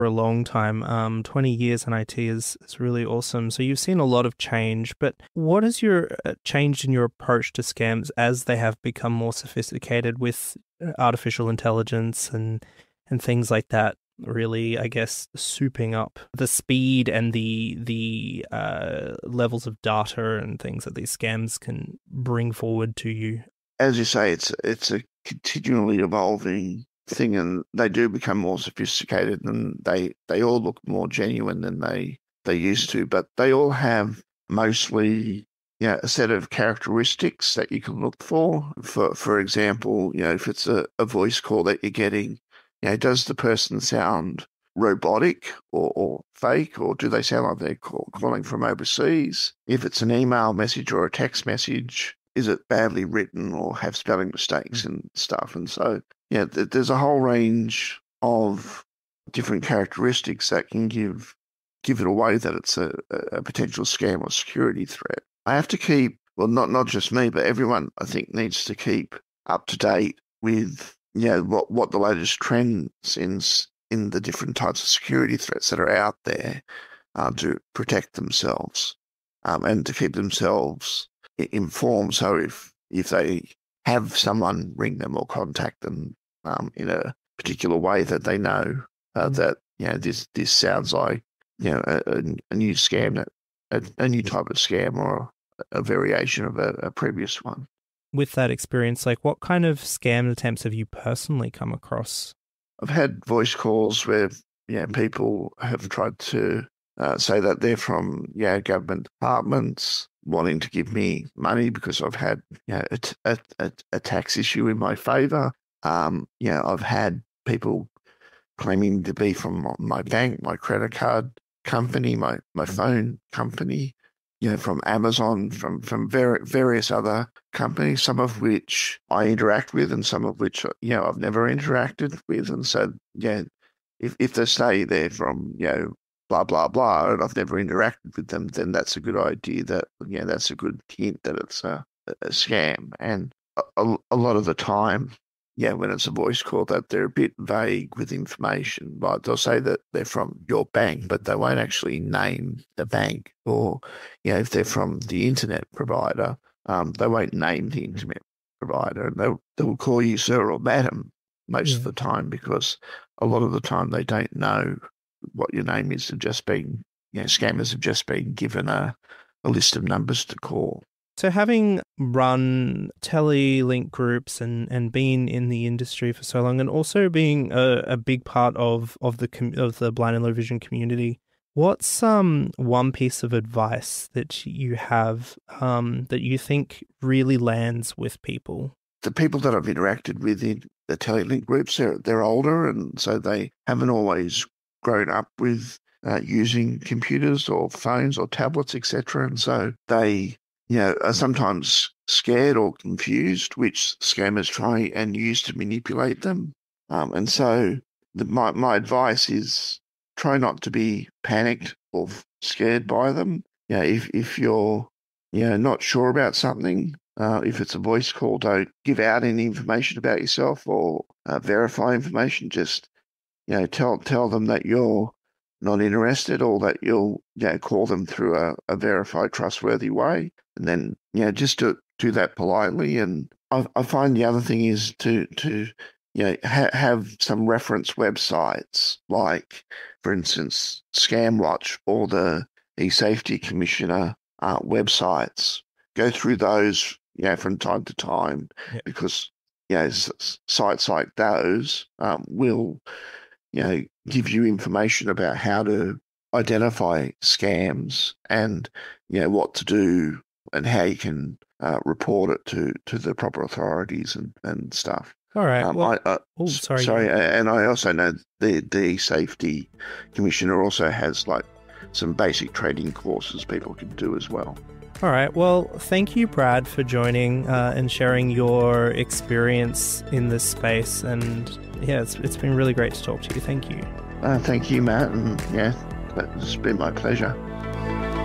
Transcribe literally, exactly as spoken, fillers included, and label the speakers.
Speaker 1: for a long time. Um, twenty years in I T is, is really awesome. So you've seen a lot of change, but what has your uh, changed in your approach to scams as they have become more sophisticated with artificial intelligence and and things like that? Really, I guess, souping up the speed and the the uh, levels of data and things that these scams can bring forward to you.
Speaker 2: As you say, it's it's a continually evolving thing, and they do become more sophisticated, and they they all look more genuine than they they used to. But they all have mostly, you know, a set of characteristics that you can look for. For for example, you know, if it's a, a voice call that you're getting, you know, does the person sound robotic or, or fake, or do they sound like they're call, calling from overseas? If it's an email message or a text message, is it badly written or have spelling mistakes and stuff? And so, yeah, th- there's a whole range of different characteristics that can give give it away that it's a, a potential scam or security threat. I have to keep, well, not not just me, but everyone, I think, needs to keep up to date with, you know, what, what the latest trends in, in the different types of security threats that are out there uh, to protect themselves um, and to keep themselves informed. So if if they have someone ring them or contact them um, in a particular way that they know uh, mm. that, you know, this this sounds like, you know, a, a new scam, that a, a new type of scam or a variation of a, a previous one.
Speaker 1: With that experience, like, what kind of scam attempts have you personally come across?
Speaker 2: I've had voice calls where, you know, people have tried to uh, say that they're from, yeah, government departments wanting to give me money because I've had, you know, a, a, a tax issue in my favour. Um, you know, I've had people claiming to be from my bank, my credit card company, my, my phone company, you know, from Amazon, from from ver- various other companies, some of which I interact with and some of which, you know, I've never interacted with. And so, yeah, if, if they say they're from, you know, blah, blah, blah, and I've never interacted with them, then that's a good idea that, you know, that's a good hint that it's a, a scam. And a, a lot of the time, yeah, when it's a voice call, that they're a bit vague with information. Like, they'll say that they're from your bank, but they won't actually name the bank. Or, you know, if they're from the internet provider, um, they won't name the internet provider. And they'll, they'll call you sir or madam most yeah. of the time, because a lot of the time they don't know what your name is. They've just been, you know, scammers have just been given a, a list of numbers to call.
Speaker 1: So having run tele-link groups and, and been in the industry for so long, and also being a, a big part of, of the com- of the blind and low vision community, what's um one piece of advice that you have um that you think really lands with people?
Speaker 2: The people that I've interacted with in the tele-link groups, they're, they're older, and so they haven't always grown up with uh, using computers or phones or tablets, et cetera. And so they, you know, are sometimes scared or confused, which scammers try and use to manipulate them. Um, and so the, my, my advice is try not to be panicked or scared by them. You know, if, if you're, you know, not sure about something, uh, if it's a voice call, don't give out any information about yourself or uh, verify information. Just, you know, tell tell them that you're not interested, or that you'll, you know, call them through a, a verified, trustworthy way. And then, you know, just to do that politely. And I, I find the other thing is to, to you know, ha- have some reference websites, like, for instance, ScamWatch or the eSafety Commissioner uh, websites. Go through those, you know, from time to time, yeah. because, you know, s- sites like those um, will, you know, give you information about how to identify scams and, you know, what to do and how you can uh, report it to, to the proper authorities and, and stuff.
Speaker 1: All right.
Speaker 2: Um,
Speaker 1: well,
Speaker 2: I, uh,
Speaker 1: oh, sorry.
Speaker 2: Sorry, and I also know the, the Safety Commissioner also has, like, some basic training courses people can do as well.
Speaker 1: All right. Well, thank you, Brad, for joining uh, and sharing your experience in this space. And yeah, it's, it's been really great to talk to you. Thank you.
Speaker 2: Uh, thank you, Matt. And yeah, it's been my pleasure.